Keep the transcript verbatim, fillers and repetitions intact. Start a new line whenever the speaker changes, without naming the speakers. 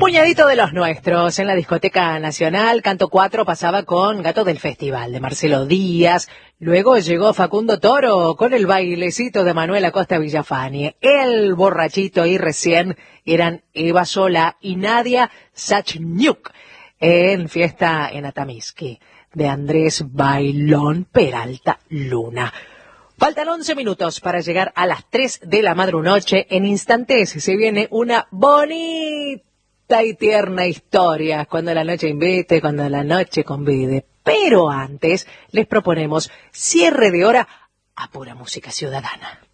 Puñadito de los nuestros en la discoteca nacional. Canto cuatro pasaba con Gato del Festival de Marcelo Díaz. Luego llegó Facundo Toro con el bailecito de Manuel Acosta Villafañe. El borrachito y recién eran Eva Sola y Nadia Sachniuk en Fiesta en Atamisqui de Andrés Bailón Peralta Luna. Faltan once minutos para llegar a las tres de la madrunoche. En instantes se viene una bonita y tierna historia, cuando la noche invite, cuando la noche convide. Pero antes les proponemos cierre de hora a pura música ciudadana.